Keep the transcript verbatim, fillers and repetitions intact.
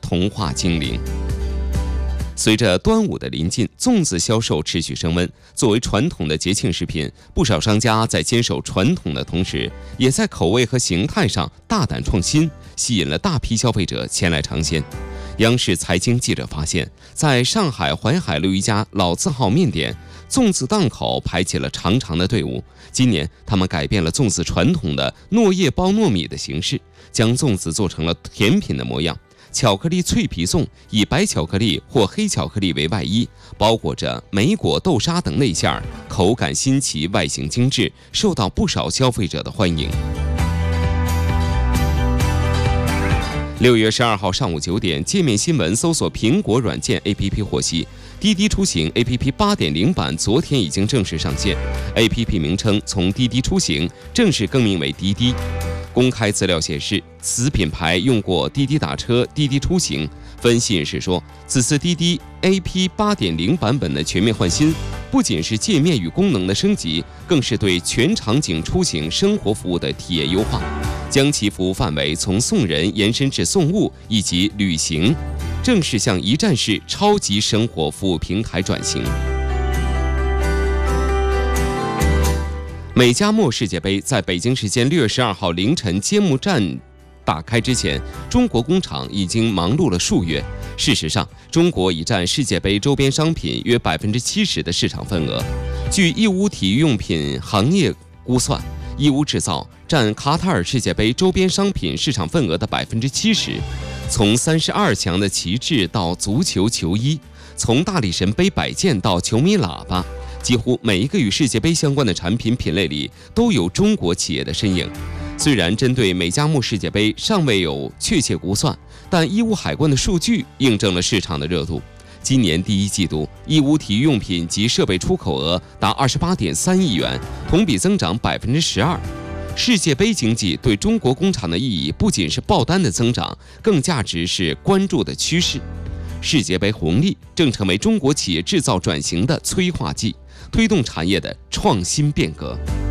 童话精灵。随着端午的临近，粽子销售持续升温。作为传统的节庆食品，不少商家在坚守传统的同时，也在口味和形态上大胆创新，吸引了大批消费者前来尝鲜。央视财经记者发现，在上海淮海路一家老字号面点，粽子档口排起了长长的队伍。今年，他们改变了粽子传统的糯叶包糯米的形式，将粽子做成了甜品的模样。巧克力脆皮粽以白巧克力或黑巧克力为外衣，包裹着莓果、豆沙等内馅儿，口感新奇，外形精致，受到不少消费者的欢迎。六月十二号上午九点，界面新闻搜索苹果软件 A P P 获悉，滴滴出行 A P P 八点零 版昨天已经正式上线 ，A P P 名称从滴滴出行正式更名为滴滴。公开资料显示，此品牌用过滴滴打车、滴滴出行。分析人士说，此次滴滴 A P P 八点零 版本的全面换新，不仅是界面与功能的升级，更是对全场景出行生活服务的体验优化，将其服务范围从送人延伸至送物以及旅行，正式向一站式超级生活服务平台转型。美加墨世界杯在北京时间六月十二号凌晨揭幕战打开之前，中国工厂已经忙碌了数月。事实上，中国已占世界杯周边商品约百分之七十的市场份额。据义乌体育用品行业估算，义乌制造占卡塔尔世界杯周边商品市场份额的百分之七十。从三十二强的旗帜到足球球衣，从大力神杯摆件到球迷喇叭，几乎每一个与世界杯相关的产品品类里都有中国企业的身影。虽然针对美加墨世界杯尚未有确切估算，但义乌海关的数据印证了市场的热度。今年第一季度，义乌体育用品及设备出口额达二十八点三亿元，同比增长百分之十二。世界杯经济对中国工厂的意义不仅是爆单的增长，更价值是关注的趋势。世界杯红利正成为中国企业制造转型的催化剂，推动产业的创新变革。